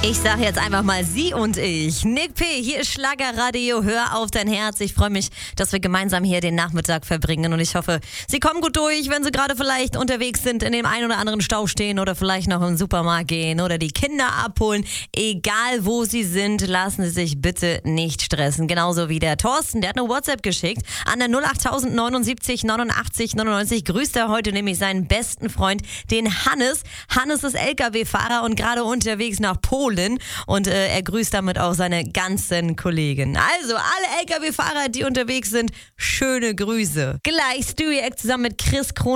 Ich sag jetzt einfach mal Sie und ich. Nick P., hier ist Schlagerradio, hör auf dein Herz. Ich freue mich, dass wir gemeinsam hier den Nachmittag verbringen und ich hoffe, Sie kommen gut durch, wenn Sie gerade vielleicht unterwegs sind, in dem einen oder anderen Stau stehen oder vielleicht noch im Supermarkt gehen oder die Kinder abholen. Egal wo Sie sind, lassen Sie sich bitte nicht stressen. Genauso wie der Thorsten, der hat eine WhatsApp geschickt an der 08000 79 89 99. Grüßt er heute nämlich seinen besten Freund, den Hannes. Hannes ist LKW-Fahrer und gerade unterwegs nach Polen. Und er grüßt damit auch seine ganzen Kollegen. Also alle LKW-Fahrer, die unterwegs sind, schöne Grüße. Gleich Stewie Act zusammen mit Chris Kron.